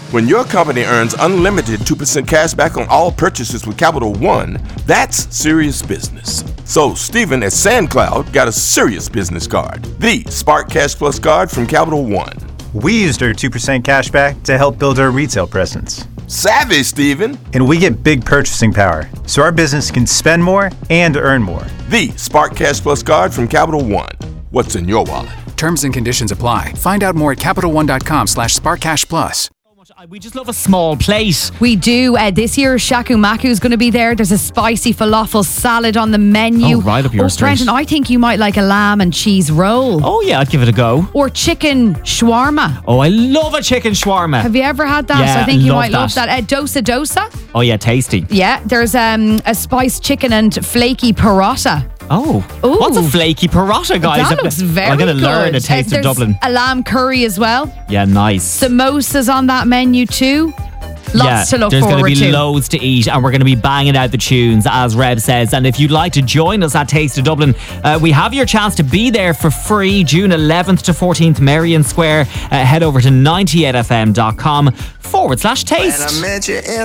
When your company earns unlimited 2% cash back on all purchases with Capital One, that's serious business. So Stephen at SandCloud got a serious business card, the Spark Cash Plus card from Capital One. We used our 2% cash back to help build our retail presence. Savvy, Stephen. And we get big purchasing power, so our business can spend more and earn more. The Spark Cash Plus card from Capital One. What's in your wallet? Terms and conditions apply. Find out more at CapitalOne.com/SparkCashPlus. We just love a small plate. We do. This year, Shaku Maku is going to be there. There's a spicy falafel salad on the menu. Oh, right up your street. Brendan, I think you might like a lamb and cheese roll. Oh, yeah, I'd give it a go. Or chicken shawarma. Oh, I love a chicken shawarma. Have you ever had that? Yeah, I think you might love love that. Dosa. Oh, yeah, tasty. Yeah, there's a spiced chicken and flaky paratha. Oh, Ooh. What's a flaky paratha, guys? That looks very I'm going to good. learn a taste of There's Dublin. a lamb curry as well. Yeah, nice. Samosas on that menu too. Lots to look there's forward going to to. be loads to eat, and we're going to be banging out the tunes, as Reb says. And if you'd like to join us at Taste of Dublin, we have your chance to be there for free, June 11th to 14th, Merrion Square. Head over to 98fm.com/taste.